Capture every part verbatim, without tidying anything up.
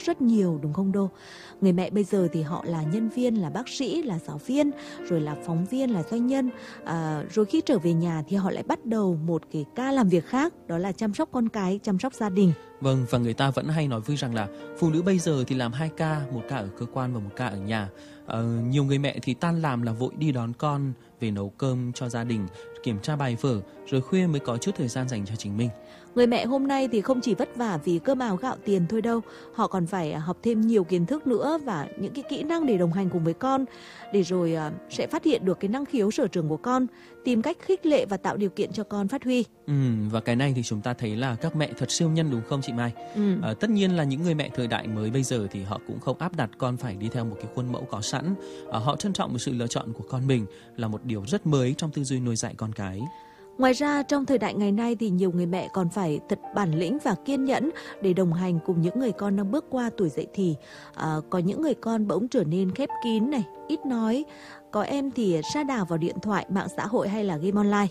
rất nhiều đúng không Đô? Người mẹ bây giờ thì họ là nhân viên, là bác sĩ, là giáo viên, rồi là phóng viên, là doanh nhân. À, rồi khi trở về nhà thì họ lại bắt đầu một cái ca làm việc khác, đó là chăm sóc con cái, chăm sóc gia đình. Vâng, và người ta vẫn hay nói vui rằng là phụ nữ bây giờ thì làm hai ca, một ca ở cơ quan và một ca ở nhà. Ờ, nhiều người mẹ thì tan làm là vội đi đón con, về nấu cơm cho gia đình, kiểm tra bài vở, rồi khuya mới có chút thời gian dành cho chính mình. Người mẹ hôm nay thì không chỉ vất vả vì cơm áo gạo tiền thôi đâu, họ còn phải học thêm nhiều kiến thức nữa và những cái kỹ năng để đồng hành cùng với con, để rồi sẽ phát hiện được cái năng khiếu sở trường của con, tìm cách khích lệ và tạo điều kiện cho con phát huy. Ừ, và cái này thì chúng ta thấy là các mẹ thật siêu nhân đúng không chị Mai? Ừ. À, tất nhiên là những người mẹ thời đại mới bây giờ thì họ cũng không áp đặt con phải đi theo một cái khuôn mẫu có sẵn. À, họ trân trọng một sự lựa chọn của con mình là một điều rất mới trong tư duy nuôi dạy con cái. Ngoài ra, trong thời đại ngày nay thì nhiều người mẹ còn phải thật bản lĩnh và kiên nhẫn để đồng hành cùng những người con đang bước qua tuổi dậy thì. À, có những người con bỗng trở nên khép kín này, ít nói. Có em thì sa đà vào điện thoại, mạng xã hội hay là game online.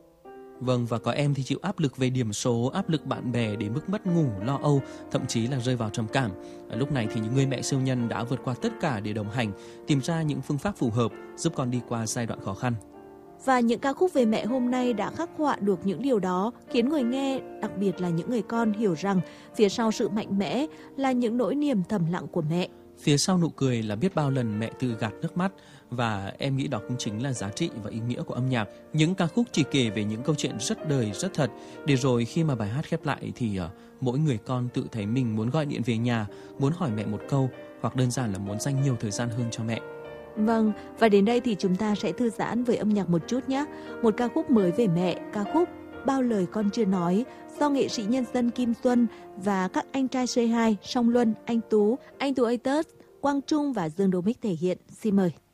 Vâng, và có em thì chịu áp lực về điểm số, áp lực bạn bè đến mức mất ngủ, lo âu, thậm chí là rơi vào trầm cảm. À, lúc này thì những người mẹ siêu nhân đã vượt qua tất cả để đồng hành, tìm ra những phương pháp phù hợp giúp con đi qua giai đoạn khó khăn. Và những ca khúc về mẹ hôm nay đã khắc họa được những điều đó, khiến người nghe, đặc biệt là những người con, hiểu rằng phía sau sự mạnh mẽ là những nỗi niềm thầm lặng của mẹ. Phía sau nụ cười là biết bao lần mẹ tự gạt nước mắt, và em nghĩ đó cũng chính là giá trị và ý nghĩa của âm nhạc. Những ca khúc chỉ kể về những câu chuyện rất đời, rất thật, để rồi khi mà bài hát khép lại thì uh, mỗi người con tự thấy mình muốn gọi điện về nhà, muốn hỏi mẹ một câu, hoặc đơn giản là muốn dành nhiều thời gian hơn cho mẹ. Vâng, và đến đây thì chúng ta sẽ thư giãn với âm nhạc một chút nhé. Một ca khúc mới về mẹ, ca khúc Bao lời con chưa nói, do nghệ sĩ nhân dân Kim Xuân và các anh trai xê hai Song Luân, Anh Tú, Anh Tú Atus, Quang Trung và Dương Đô Mích thể hiện. Xin mời.